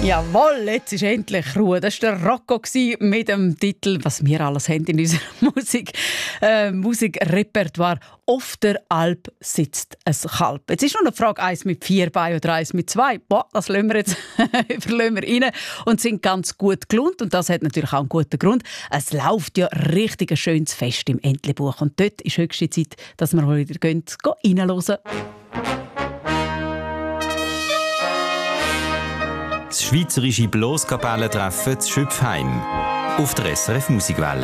Jawohl, jetzt ist endlich Ruhe. Das war der Rocco mit dem Titel, was wir alles haben in unserem Musikrepertoire. Auf der Alp sitzt ein Kalb. Jetzt ist noch eine Frage, 1 mit 4 Beinen oder 1 mit 2. Boah, das lassen wir jetzt überlassen wir rein und sind ganz gut gelohnt. Und das hat natürlich auch einen guten Grund. Es läuft ja richtig ein schönes Fest im Entlebuch. Und dort ist höchste Zeit, dass wir wieder reinhören. Das schweizerische Bloskapellentreffen zu Schüpfheim auf der SRF Musikwelle.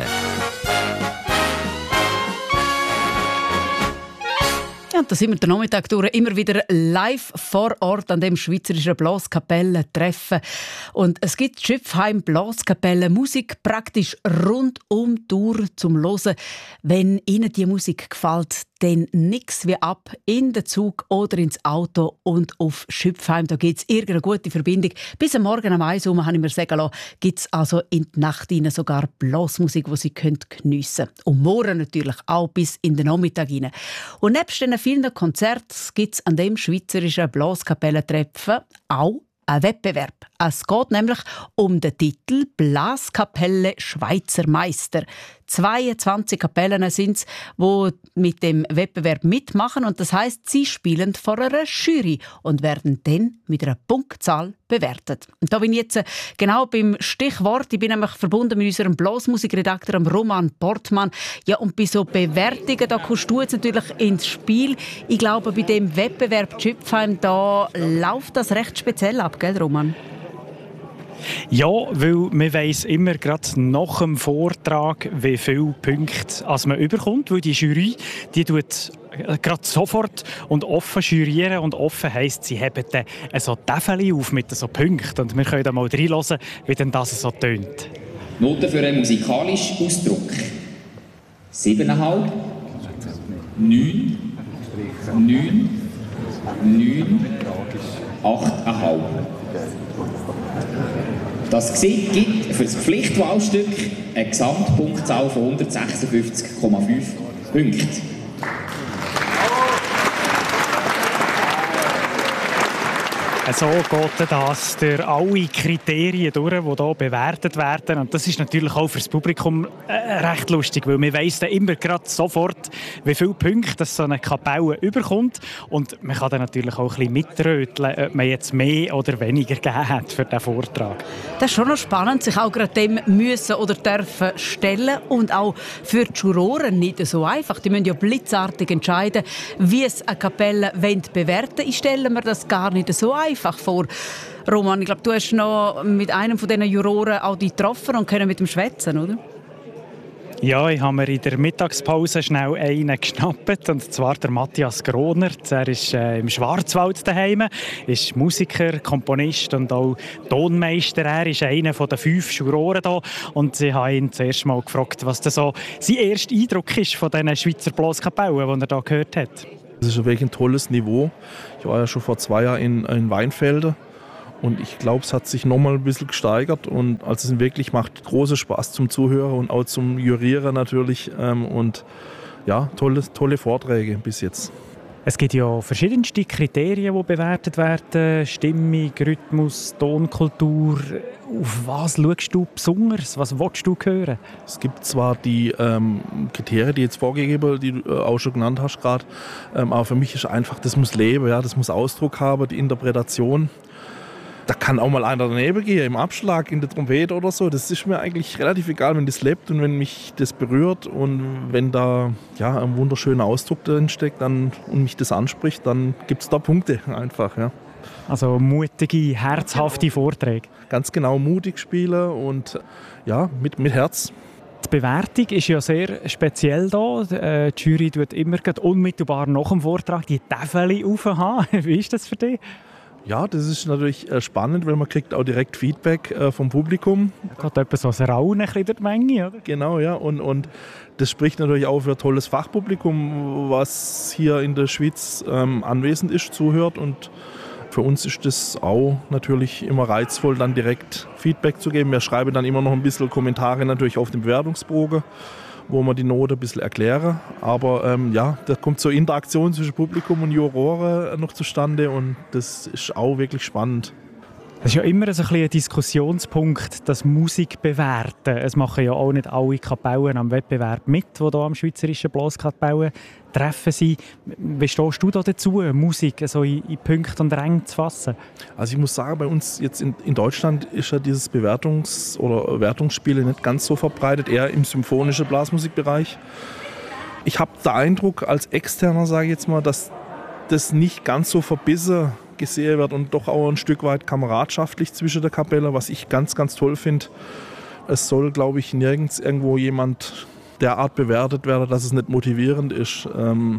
Ja, und da sind wir den Nachmittag durch immer wieder live vor Ort an dem schweizerischen Blaskapellentreffen. Und es gibt Schüpfheim Blaskapelle Musik praktisch rund um die Tour zum Hören. Wenn Ihnen die Musik gefällt, dann nix wie ab in den Zug oder ins Auto und auf Schüpfheim. Da gibt es irgendeine gute Verbindung. Bis am Morgen am 1 Uhr, habe ich mir sagen lassen, gibt es also in die Nacht rein sogar Blasmusik, die Sie geniessen können. Und morgen natürlich auch bis in den Nachmittag rein. Und nebst den vielen Konzerten gibt es an dem schweizerischen Blaskapellentreffen auch einen Wettbewerb. Es geht nämlich um den Titel «Blaskapelle Schweizer Meister». 22 Kapellen sind es, die mit dem Wettbewerb mitmachen. Und das heisst, sie spielen vor einer Jury und werden dann mit einer Punktzahl bewertet. Und da bin ich jetzt genau beim Stichwort. Ich bin nämlich verbunden mit unserem Blasmusikredakteur Roman Portmann. Ja, und bei so Bewertungen, da kommst du jetzt natürlich ins Spiel. Ich glaube, bei dem Wettbewerb Schüpfheim, da läuft das recht speziell ab, gell, Roman? Ja, weil man weiss immer gerade nach dem Vortrag, wie viele Punkte man überkommt, weil die Jury, die tut gerade sofort und offen jurieren, und offen heisst, sie haben dann so Täfelchen auf mit so Punkten, und wir können da mal reinhören, wie denn das so tönt. Noten für einen musikalischen Ausdruck: 7,5, 9, 9, 9, 8,5. Das Gesicht gibt für das Pflichtwahlstück eine Gesamtpunktzahl von 156,5 Punkten. So geht das durch alle Kriterien durch, die hier bewertet werden. Und das ist natürlich auch für das Publikum recht lustig, weil man weiss dann immer gerade sofort, wie viele Punkte so eine Kapelle überkommt. Und man kann dann natürlich auch ein bisschen mitröteln, ob man jetzt mehr oder weniger gegeben hat für diesen Vortrag. Das ist schon noch spannend, sich auch gerade dem müssen oder dürfen stellen. Und auch für die Juroren nicht so einfach. Die müssen ja blitzartig entscheiden, wie es eine Kapelle bewerten wollen. Ich stelle mir das gar nicht so einfach vor. Roman, ich glaube, du hast noch mit einem von diesen Juroren auch die getroffen und können mit ihm schwätzen, oder? Ja, ich habe mir in der Mittagspause schnell einen geschnappt, und zwar der Matthias Groner. Er ist im Schwarzwald daheim, ist Musiker, Komponist und auch Tonmeister. Er ist einer der 5 Juroren hier, und ich habe ihn zuerst mal gefragt, was das so sein erster Eindruck ist von diesen Schweizer Blaskapellen, die er hier gehört hat. Das ist wirklich ein tolles Niveau. Ich war ja schon vor 2 Jahren in Weinfelden, und ich glaube, es hat sich nochmal ein bisschen gesteigert, und also es wirklich macht großen Spaß zum Zuhören und auch zum Jurieren natürlich, und ja, tolle Vorträge bis jetzt. Es gibt ja verschiedenste Kriterien, die bewertet werden. Stimmung, Rhythmus, Tonkultur. Auf was schaust du besonders? Was willst du hören? Es gibt zwar die Kriterien, die jetzt vorgegeben, die du auch schon genannt hast gerade, aber für mich ist einfach, das muss leben, ja, das muss Ausdruck haben, die Interpretation. Da kann auch mal einer daneben gehen, im Abschlag, in der Trompete oder so. Das ist mir eigentlich relativ egal, wenn das lebt und wenn mich das berührt und wenn da ja, ein wunderschöner Ausdruck drin steckt und mich das anspricht, dann gibt es da Punkte einfach. Ja. Also mutige, herzhafte Vorträge. Ganz genau, mutig spielen und ja, mit Herz. Die Bewertung ist ja sehr speziell hier. Die Jury tut immer unmittelbar nach dem Vortrag die Täfelchen aufhaben. Wie ist das für dich? Ja, das ist natürlich spannend, weil man kriegt auch direkt Feedback vom Publikum. Da geht etwas so ein Raunen durch die Menge, oder? Genau, ja. Und das spricht natürlich auch für ein tolles Fachpublikum, was hier in der Schweiz anwesend ist, zuhört. Und für uns ist das auch natürlich immer reizvoll, dann direkt Feedback zu geben. Wir schreiben dann immer noch ein bisschen Kommentare natürlich auf dem Bewertungsbogen, wo wir die Note ein bisschen erklären. Aber ja, da kommt so Interaktion zwischen Publikum und Juroren noch zustande, und das ist auch wirklich spannend. Das ist ja immer so ein Diskussionspunkt, das Musik bewerten. Es machen ja auch nicht alle Kapellen am Wettbewerb mit, die hier am Schweizerischen Blaskapellentreffen sind. Wie stehst du da dazu, Musik so in Punkte und Ränge zu fassen? Also ich muss sagen, bei uns jetzt in Deutschland ist ja dieses Wertungsspiele nicht ganz so verbreitet, eher im symphonischen Blasmusikbereich. Ich habe den Eindruck, als Externer, sage ich jetzt mal, dass das nicht ganz so verbissen gesehen wird und doch auch ein Stück weit kameradschaftlich zwischen der Kapelle, was ich ganz, ganz toll finde. Es soll, glaube ich, nirgends irgendwo jemand derart bewertet werden, dass es nicht motivierend ist.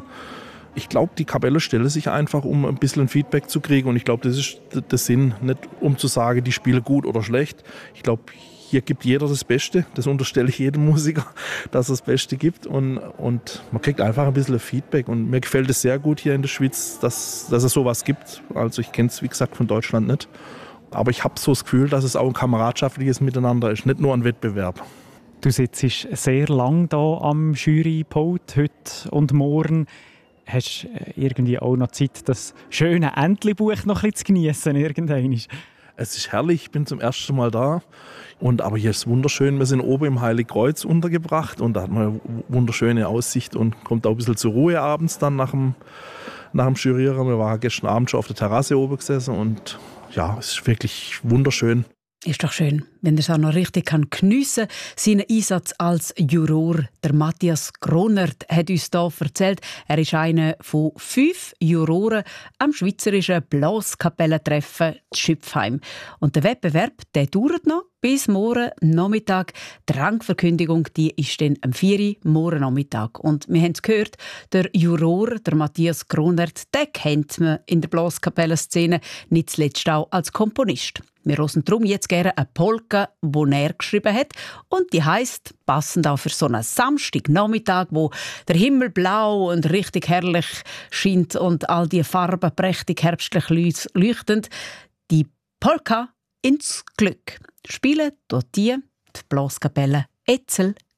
Ich glaube, die Kapelle stellt sich einfach, um ein bisschen Feedback zu kriegen, und ich glaube, das ist der Sinn, nicht um zu sagen, die spielen gut oder schlecht. Ich glaube, hier gibt jeder das Beste, das unterstelle ich jedem Musiker, dass es das Beste gibt, und man kriegt einfach ein bisschen Feedback, und mir gefällt es sehr gut hier in der Schweiz, dass es sowas gibt. Also ich kenne es, wie gesagt, von Deutschland nicht, aber ich habe so das Gefühl, dass es auch ein kameradschaftliches Miteinander ist, nicht nur ein Wettbewerb. Du sitzt sehr lang da am Jurypult, heute und morgen. Hast du irgendwie auch noch Zeit, das schöne Entlebuch noch ein bisschen zu genießen irgendwann? Es ist herrlich, ich bin zum ersten Mal da. Aber hier ist es wunderschön. Wir sind oben im Heiligkreuz untergebracht und da hat man eine wunderschöne Aussicht und kommt auch ein bisschen zur Ruhe abends dann nach dem Jurieren. Wir waren gestern Abend schon auf der Terrasse oben gesessen und ja, es ist wirklich wunderschön. Ist doch schön, wenn er es auch noch richtig geniessen kann. Seinen Einsatz als Juror, der Matthias Gronert, hat uns hier erzählt. Er ist einer von 5 Juroren am Schweizerischen Blaskapellentreffen Schüpfheim. Und der Wettbewerb, der dauert noch bis morgen Nachmittag. Die Rangverkündigung, die ist dann am 4 Uhr morgen Nachmittag. Und wir haben es gehört, der Juror, der Matthias Gronert, den kennt man in der Blaskapellenszene, nicht zuletzt auch als Komponist. Wir hören darum jetzt gerne eine Polka, die er geschrieben hat. Und die heisst, passend auch für so einen Samstagnachmittag, wo der Himmel blau und richtig herrlich scheint und all die Farben prächtig herbstlich leuchten, die Polka ins Glück. Spielen dort die Blaskapelle Etzel